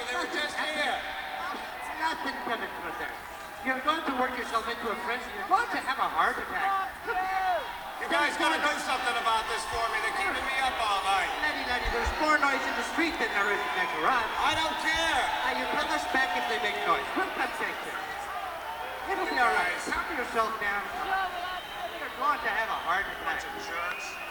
They were just here. Nothing, Kevin Crusher. You're going to work yourself into a frenzy. You're going to have a heart attack. You guys gotta do something about this for me. They're keeping me up all night. Laddie, there's more noise in the street than there is in that garage. I don't care. You tell us back if they make noise. We'll come check you. It'll be all right. Calm yourself down. You're going to have a heart attack. Bunch of jerks.